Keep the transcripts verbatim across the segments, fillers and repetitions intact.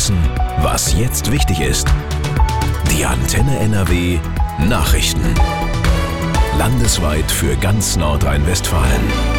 wissen, was jetzt wichtig ist. Die Antenne N R W Nachrichten. Landesweit für ganz Nordrhein-Westfalen.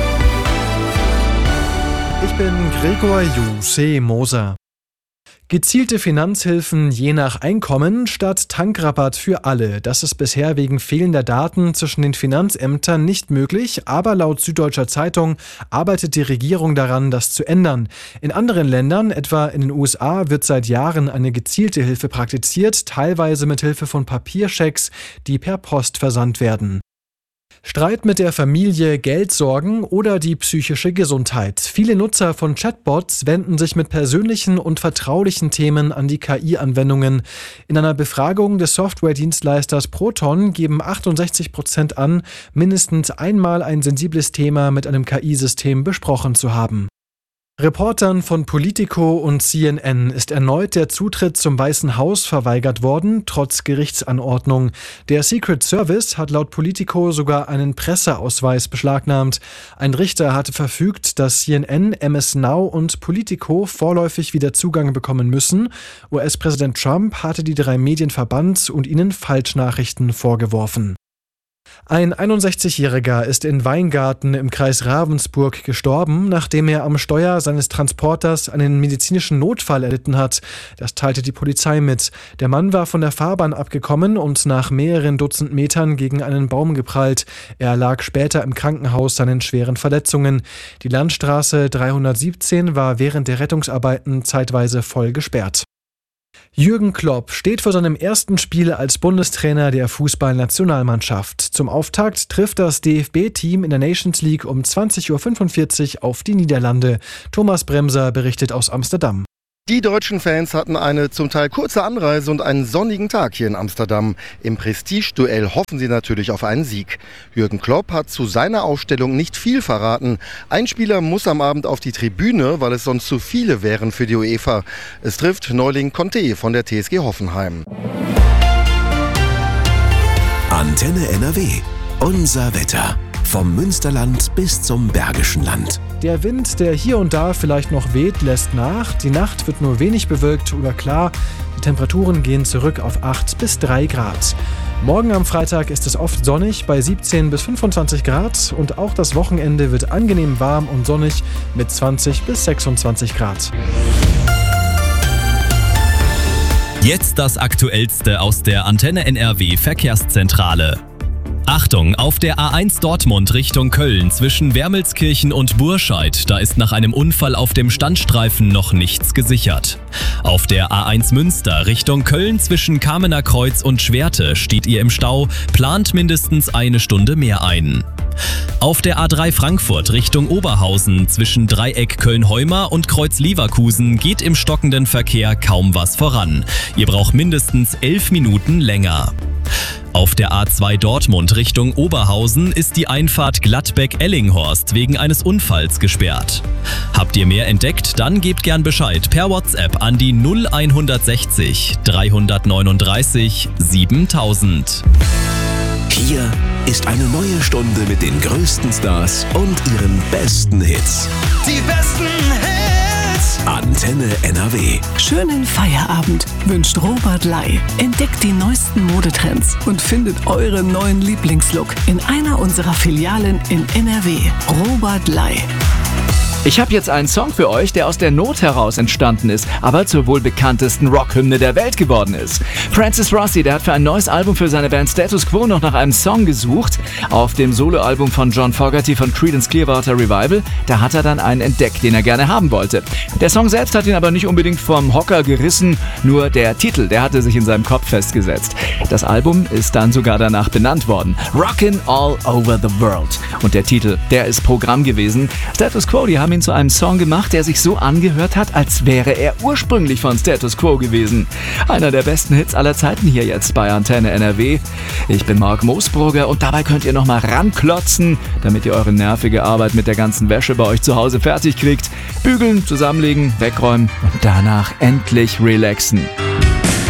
Ich bin Gregor Juseh Moser. Gezielte Finanzhilfen je nach Einkommen statt Tankrabatt für alle. Das ist bisher wegen fehlender Daten zwischen den Finanzämtern nicht möglich, aber laut Süddeutscher Zeitung arbeitet die Regierung daran, das zu ändern. In anderen Ländern, etwa in den U S A, wird seit Jahren eine gezielte Hilfe praktiziert, teilweise mit Hilfe von Papierschecks, die per Post versandt werden. Streit mit der Familie, Geldsorgen oder die psychische Gesundheit. Viele Nutzer von Chatbots wenden sich mit persönlichen und vertraulichen Themen an die K I-Anwendungen. In einer Befragung des Softwaredienstleisters Proton geben achtundsechzig Prozent an, mindestens einmal ein sensibles Thema mit einem K I-System besprochen zu haben. Reportern von Politico und C N N ist erneut der Zutritt zum Weißen Haus verweigert worden, trotz Gerichtsanordnung. Der Secret Service hat laut Politico sogar einen Presseausweis beschlagnahmt. Ein Richter hatte verfügt, dass C N N, M S Now und Politico vorläufig wieder Zugang bekommen müssen. U S-Präsident Trump hatte die drei Medien verbannt und ihnen Falschnachrichten vorgeworfen. Ein einundsechzigjähriger ist in Weingarten im Kreis Ravensburg gestorben, nachdem er am Steuer seines Transporters einen medizinischen Notfall erlitten hat. Das teilte die Polizei mit. Der Mann war von der Fahrbahn abgekommen und nach mehreren Dutzend Metern gegen einen Baum geprallt. Er lag später im Krankenhaus seinen schweren Verletzungen. Die Landstraße dreihundertsiebzehn war während der Rettungsarbeiten zeitweise voll gesperrt. Jürgen Klopp steht vor seinem ersten Spiel als Bundestrainer der Fußballnationalmannschaft. Zum Auftakt trifft das D F B-Team in der Nations League um zwanzig Uhr fünfundvierzig auf die Niederlande. Thomas Bremser berichtet aus Amsterdam. Die deutschen Fans hatten eine zum Teil kurze Anreise und einen sonnigen Tag hier in Amsterdam. Im Prestigeduell hoffen sie natürlich auf einen Sieg. Jürgen Klopp hat zu seiner Aufstellung nicht viel verraten. Ein Spieler muss am Abend auf die Tribüne, weil es sonst zu viele wären für die UEFA. Es trifft Neuling Conte von der T S G Hoffenheim. Antenne N R W. Unser Wetter. Vom Münsterland bis zum Bergischen Land. Der Wind, der hier und da vielleicht noch weht, lässt nach. Die Nacht wird nur wenig bewölkt oder klar. Die Temperaturen gehen zurück auf acht bis drei Grad. Morgen am Freitag ist es oft sonnig bei siebzehn bis fünfundzwanzig Grad. Und auch das Wochenende wird angenehm warm und sonnig mit zwanzig bis sechsundzwanzig Grad. Jetzt das Aktuellste aus der Antenne N R W Verkehrszentrale. Achtung, auf der A eins Dortmund Richtung Köln zwischen Wermelskirchen und Burscheid, da ist nach einem Unfall auf dem Standstreifen noch nichts gesichert. Auf der A eins Münster Richtung Köln zwischen Kamener Kreuz und Schwerte steht ihr im Stau, plant mindestens eine Stunde mehr ein. Auf der A drei Frankfurt Richtung Oberhausen zwischen Dreieck Köln-Heuma und Kreuz Leverkusen geht im stockenden Verkehr kaum was voran. Ihr braucht mindestens elf Minuten länger. Auf der A zwei Dortmund Richtung Oberhausen ist die Einfahrt Gladbeck-Ellinghorst wegen eines Unfalls gesperrt. Habt ihr mehr entdeckt? Dann gebt gern Bescheid per WhatsApp an die null hundertsechzig dreihundertneununddreißig siebentausend. Hier ist eine neue Stunde mit den größten Stars und ihren besten Hits. Die besten Hits! Antenne N R W. Schönen Feierabend wünscht Robert Lai. Entdeckt die neuesten Modetrends und findet euren neuen Lieblingslook in einer unserer Filialen in N R W. Robert Lai. Ich habe jetzt einen Song für euch, der aus der Not heraus entstanden ist, aber zur wohl bekanntesten Rockhymne der Welt geworden ist. Francis Rossi, der hat für ein neues Album für seine Band Status Quo noch nach einem Song gesucht. Auf dem Soloalbum von John Fogerty von Creedence Clearwater Revival, da hat er dann einen entdeckt, den er gerne haben wollte. Der Song selbst hat ihn aber nicht unbedingt vom Hocker gerissen, nur der Titel, der hatte sich in seinem Kopf festgesetzt. Das Album ist dann sogar danach benannt worden. Rockin' All Over the World. Und der Titel, der ist Programm gewesen. Status Quo, die haben ihn zu einem Song gemacht, der sich so angehört hat, als wäre er ursprünglich von Status Quo gewesen. Einer der besten Hits aller Zeiten hier jetzt bei Antenne N R W. Ich bin Marc Moosbrugger und dabei könnt ihr nochmal ranklotzen, damit ihr eure nervige Arbeit mit der ganzen Wäsche bei euch zu Hause fertig kriegt. Bügeln, zusammenlegen, wegräumen und danach endlich relaxen.